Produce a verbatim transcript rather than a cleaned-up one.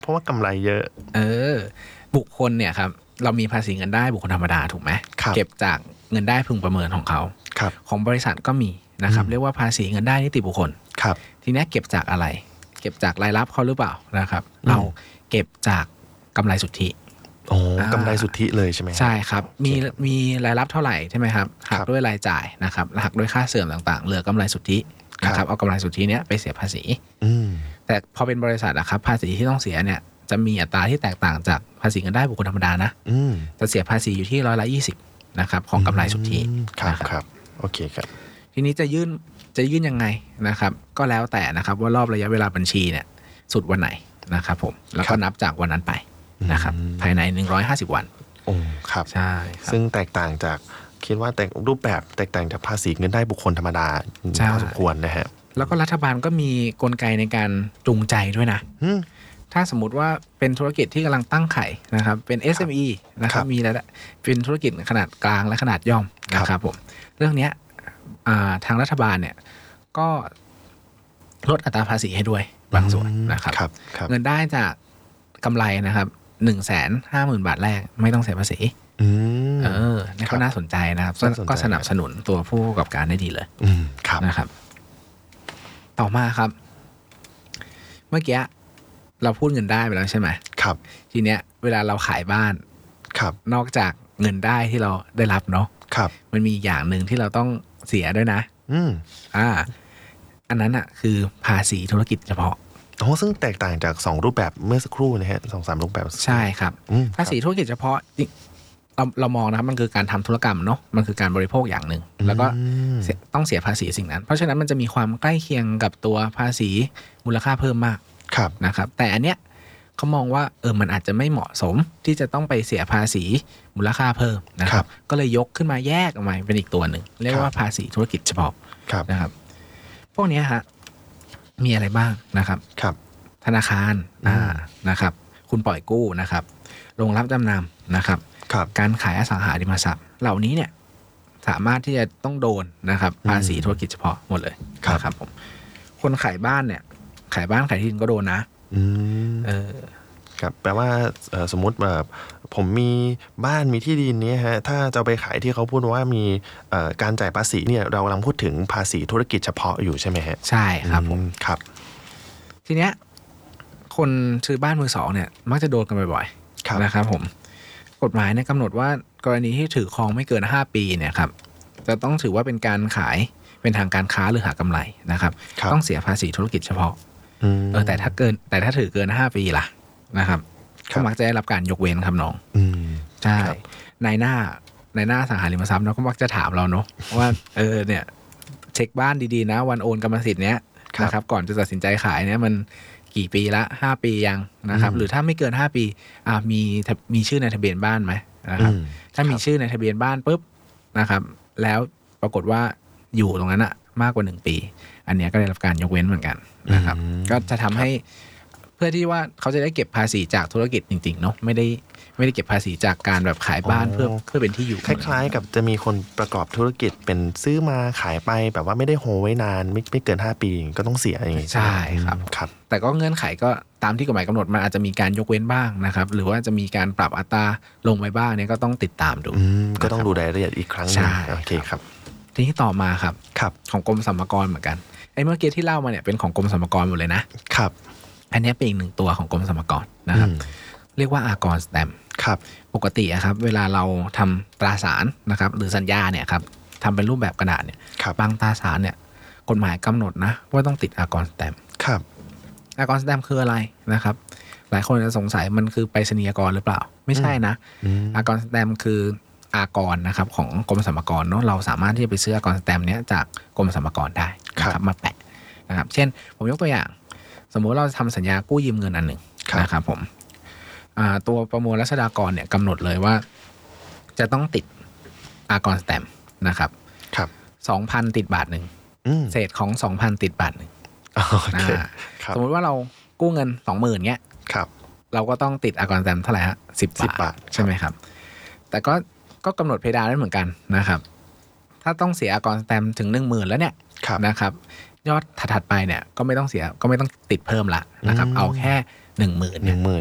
เพราะว่ากำไรเยอะเออบุคคลเนี่ยครับเรามีภาษีเงินได้บุคคลธรรมดาถูกไหมเก็บจากเงินได้พึงประเมินของเขาของบริษัทก็มีนะครับเรียกว่าภาษีเงินได้นิติบุคคลทีนี้เก็บจากอะไรเก็บจากรายรับเขาหรือเปล่านะครับเราเก็บจากกำไรสุทธิโอ้กำไรสุทธิเลยใช่ไหมใช่ครับมีมีรายรับเท่าไหร่ใช่ไหมครับหักด้วยรายจ่ายนะครับหักด้วยค่าเสื่อมต่างๆเหลือกำไรสุทธินะครับเอากำไรสุทธิเนี้ยไปเสียภาษีแต่พอเป็นบริษัทนะครับภาษีที่ต้องเสียเนี่ยจะมีอัตราที่แตกต่างจากภาษีเงินได้บุคคลธรรมดานะจะเสียภาษีอยู่ที่ร้อยละยี่สิบนะครับของกำไรสุทธิครับครับโอเคครับทีนี้จะยื่นจะยื่นยังไงนะครับก็แล้วแต่นะครับว่ารอบระยะเวลาบัญชีเนี่ยสุดวันไหนนะครับผมแล้วก็นับจากวันนั้นไปนะครับภายในหนึ่งร้อยห้าสิบวันโอ้ครับใช่ซึ่งแตกต่างจากคิดว่าแต่รูปแบบแตกต่างจากภาษีเงินได้บุคคลธรรมดาพอสมควรนะฮะแล้วก็รัฐบาลก็มีกลไกในการจูงใจด้วยนะถ้าสมมุติว่าเป็นธุรกิจที่กำลังตั้งไข่นะครับเป็น เอส เอ็ม อี นะครับมีแล้วเป็นธุรกิจขนาดกลางและขนาดย่อมนะครับผมเรื่องนี้ทางรัฐบาลเนี่ยก็ลดอัตราภาษีให้ด้วยบางส่วนนะครับเงินได้จากกำไรนะครับหนึ่งแสนห้าหมื่นบาทแรกไม่ต้องเสียภาษีเออนี่ก็น่าสนใจนะครับก็สนับสนุนตัวผู้ประกอบการได้ดีเลยนะครับต่อมาครับเมื่อกี้เราพูดเงินได้ไปแล้วใช่ไหมครับทีเนี้ยเวลาเราขายบ้านครับนอกจากเงินได้ที่เราได้รับเนาะครับมันมีอย่างหนึ่งที่เราต้องเสียด้วยนะอืมอ่าอันนั้นอ่ะคือภาษีธุรกิจเฉพาะโอ้ซึ่งแตกต่างจากสองรูปแบบเมื่อสักครู่นะฮะสองสามรูปแบบใช่ครับภาษีธุรกิจเฉพาะเราเรามองนะครับมันคือการทำธุรกรรมเนาะมันคือการบริโภคอย่างหนึ่งแล้วก็ต้องเสียภาษีสิ่งนั้นเพราะฉะนั้นมันจะมีความใกล้เคียงกับตัวภาษีมูลค่าเพิ่มมากนะครับแต่อันเนี้ยเขามองว่าเออมันอาจจะไม่เหมาะสมที่จะต้องไปเสียภาษีมูลค่าเพิ่มนะครับก็เลยยกขึ้นมาแยกออกมาเป็นอีกตัวหนึ่งเรียกว่าภาษีธุรกิจเฉพาะนะครับพวกนี้ฮะมีอะไรบ้างนะครับธนาคารอ่านะครับคุณปล่อยกู้นะครับโรงรับจำนำนะครับการขายอสังหาริมทรัพย์เหล่านี้เนี่ยสามารถที่จะต้องโดนนะครับภาษีธุรกิจเฉพาะหมดเลยนะครับผมคนขายบ้านเนี่ยขายบ้านขายที่ดินก็โดนนะอืมเออครับแปลว่าสมมติแบบผมมีบ้านมีที่ดินนี้ฮะถ้าจะไปขายที่เขาพูดว่ามีการจ่ายภาษีเนี่ยเรากำลังพูดถึงภาษีธุรกิจเฉพาะอยู่ใช่ไหมฮะใช่ครับผมครับทีเนี้ยคนซื้อบ้านมือสองเนี่ยมักจะโดนกันบ่อยๆนะครับผมกฎหมายเนี่ยกำหนดว่ากรณีที่ถือครองไม่เกินห้าปีเนี่ยครับจะต้องถือว่าเป็นการขายเป็นทางการค้าหรือหากำไรนะครับต้องเสียภาษีธุรกิจเฉพาะเออแต่ถ้าเกินแต่ถ้าถือเกินห้าปีล่ะนะครับก็มักจะได้รับการยกเว้นครับน้องใช่ในหน้าในหน้าสังหาริมทรัพย์เราก็มักจะถามเราเนาะว่าเออเนี่ยเช็คบ้านดีๆนะวันโอนกรรมสิทธิ์เนี้ยนะครับก่อนจะตัดสินใจขายเนี่ยมันกี่ปีละห้าปียังนะครับหรือถ้าไม่เกินห้าปีอ่ามีมีชื่อในทะเบียนบ้านไหมนะครับถ้ามีชื่อในทะเบียนบ้านปุ๊บนะครับแล้วปรากฏว่าอยู่ตรงนั้นอะมากกว่าหนึ่งปีอันนี้ก็ได้รับการยกเว้นเหมือนกันนะครับก็จะทำให้เพื่อที่ว่าเขาจะได้เก็บภาษีจากธุรกิจจริงๆเนาะไม่ได้ไม่ได้เก็บภาษีจากการแบบขายบ้านเพื่อเพื่อเป็นที่อยู่คล้ายๆกับจะมีคนประกอบธุรกิจเป็นซื้อมาขายไปแบบว่าไม่ได้โฮไว้นานไม่ไม่เกินห้าปีก็ต้องเสียอย่างนี้ใช่ครับครับแต่ก็เงื่อนไขก็ตามที่กฎหมายกำหนดมันอาจจะมีการยกเว้นบ้างนะครับหรือว่าจะมีการปรับอัตราลงไปบ้างเนี่ยก็ต้องติดตามดูก็ต้องดูรายละเอียดอีกครั้งนึงโอเคครับทีนี้ต่อมาครับของกรมสรรพากรเหมือนกันไอ้เมื่อกี้ที่เล่ามาเนี่ยเป็นของกรมสรรพากรหมดเลยนะครับอันนี้เป็นอีกหนึ่งตัวของกรมสรรพากรนะครับเรียกว่าอากรสแตมป์ครับปกติครับเวลาเราทำตราสารนะครับหรือสัญญาเนี่ยครับทำเป็นรูปแบบกระดาษเนี่ยบางตราสารเนี่ยกฎหมายกำหนดนะว่าต้องติดอากรสแตมป์ครับอากรสแตมป์คืออะไรนะครับหลายคนจะสงสัยมันคือไปรษณียากรหรือเปล่าไม่ใช่นะอากรสแตมป์คืออากรนะครับของกรมสรรพากรเนาะเราสามารถที่จะไปซื้ออากรสแตมป์เนี้ยจากกรมสรรพากรได้นะครับมาแปะนะครับเช่นผมยกตัวอย่างสมมุติเราทำสัญญากู้ยืมเงินอันหนึ่งนะครับผมตัวประมวลรัษฎากรเนี่ยกำหนดเลยว่าจะต้องติดอากรสแตมป์นะครับครับสองพันติดบาทหนึ่งเศษของสองพันติดบาทหนึ่งสมมุติว่าเรากู้เงินสองหมื่นเงี้ยเราก็ต้องติดอากรสแตมป์เท่าไหร่ฮะสิบบาทใช่ไหมครับแต่ก็ก็กำหนดเพดานได้เหมือนกันนะครับถ้าต้องเสียอากรสแตมป์ถึงหนึ่งหมื่นแล้วเนี่ยนะครับยอดถัดๆไปเนี่ยก็ไม่ต้องเสียก็ไม่ต้องติดเพิ่มละนะครับเอาแค่หนึ่งหมื่นหนึ่งหมื่น